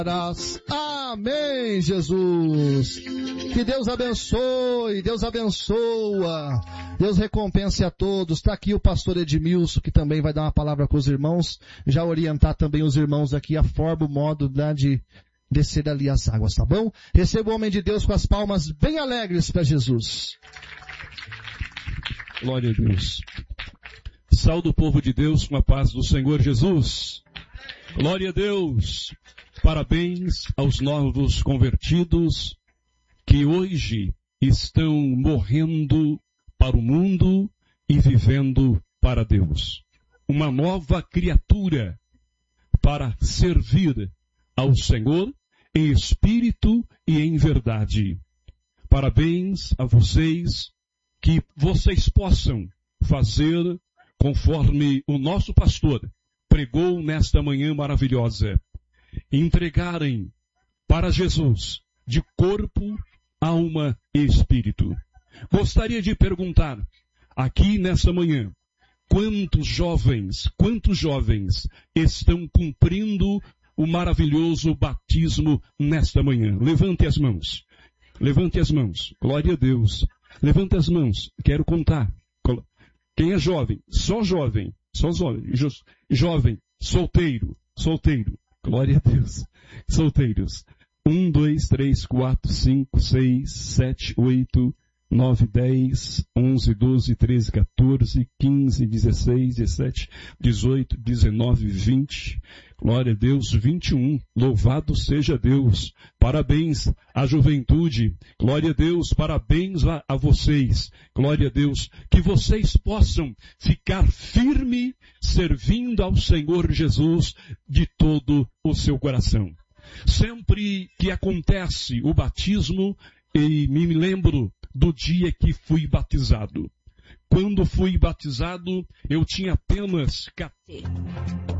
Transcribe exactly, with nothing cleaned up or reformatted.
Amém, Jesus. Que Deus abençoe, Deus abençoa, Deus recompense a todos. Está aqui o pastor Edmilson, que também vai dar uma palavra com os irmãos, já orientar também os irmãos aqui a forma, o modo né, de descer ali as águas, tá bom? Receba o homem de Deus com as palmas bem alegres para Jesus. Glória a Deus. Saúde o povo de Deus com a paz do Senhor Jesus. Glória a Deus. Parabéns aos novos convertidos que hoje estão morrendo para o mundo e vivendo para Deus. Uma nova criatura para servir ao Senhor em espírito e em verdade. Parabéns a vocês, que vocês possam fazer conforme o nosso pastor pregou nesta manhã maravilhosa. Entregarem para Jesus de corpo, alma e espírito. Gostaria de perguntar aqui nessa manhã, quantos jovens, quantos jovens estão cumprindo o maravilhoso batismo nesta manhã? Levante as mãos. Levante as mãos. Glória a Deus. Levante as mãos. Quero contar. Quem é jovem? Só jovem. Só jovem. Jovem. Solteiro. Solteiro. Glória a Deus. Solteiros. Um, dois, três, quatro, cinco, seis, sete, oito, nove, dez, onze, doze, treze, quatorze, quinze, dezesseis, dezessete, dezoito, dezenove, vinte. Glória a Deus. vinte e um. Louvado seja Deus. Parabéns à juventude. Glória a Deus. Parabéns a, a vocês. Glória a Deus. Que vocês possam ficar firme servindo ao Senhor Jesus de todo o seu coração. Sempre que acontece o batismo, e me lembro do dia que fui batizado. Quando fui batizado, eu tinha apenas